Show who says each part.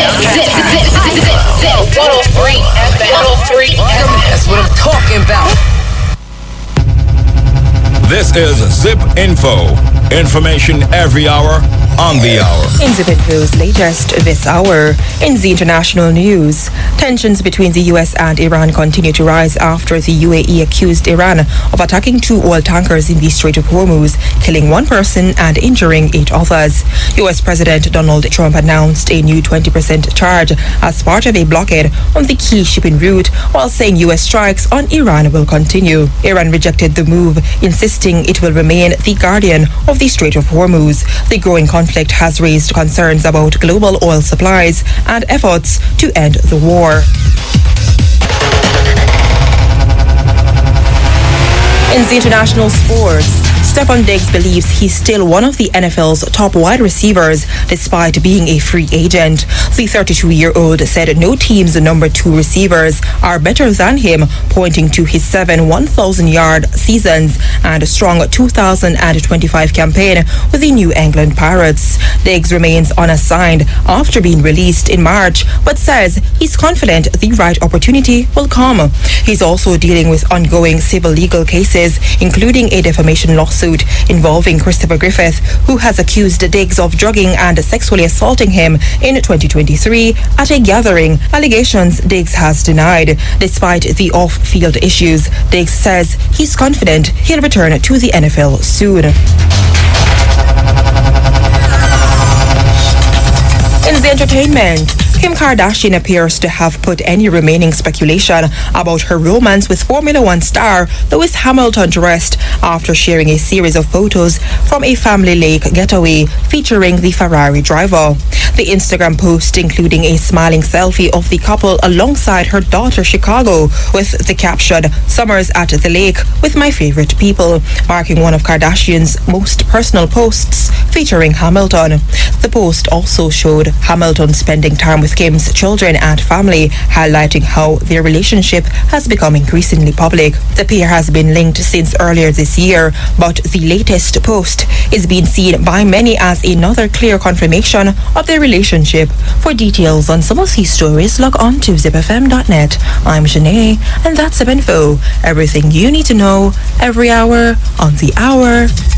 Speaker 1: 103 FM. 103 FM. That's what I'm talking about.
Speaker 2: This is Zip Info. Information every hour, on the hour.
Speaker 3: In Zip Info's latest this hour, in the international news, tensions between the US and Iran continue to rise after the UAE accused Iran of attacking 2 oil tankers in the Strait of Hormuz, killing 1 person and injuring 8 others. US President Donald Trump announced a new 20% charge as part of a blockade on the key shipping route, while saying US strikes on Iran will continue. Iran rejected the move, insisting it will remain the guardian of the Strait of Hormuz. The growing conflict has raised concerns about global oil supplies and efforts to end the war. In the international sports, Stefon Diggs believes he's still one of the NFL's top wide receivers despite being a free agent. The 32-year-old said no team's number 2 receivers are better than him, pointing to his 7 1,000-yard seasons and a strong 2025 campaign with the New England Pirates. Diggs remains unassigned after being released in March, but says he's confident the right opportunity will come. He's also dealing with ongoing civil legal cases, including a defamation lawsuit involving Christopher Griffith, who has accused Diggs of drugging and sexually assaulting him in 2023 at a gathering, allegations Diggs has denied. Despite the off-field issues, Diggs says he's confident he'll return to the NFL soon. In the entertainment, Kim Kardashian appears to have put any remaining speculation about her romance with Formula One star Lewis Hamilton to rest after sharing a series of photos from a family lake getaway featuring the Ferrari driver. The Instagram post, including a smiling selfie of the couple alongside her daughter Chicago, with the caption, "Summers at the lake with my favorite people," marking one of Kardashian's most personal posts featuring Hamilton. The post also showed Hamilton spending time with Kim's children and family, highlighting how their relationship has become increasingly public. The pair has been linked since earlier this year, but the latest post is being seen by many as another clear confirmation of their relationship. For details on some of these stories, log on to zipfm.net. I'm Janae, and that's Zip Info. Everything you need to know, every hour, on the hour.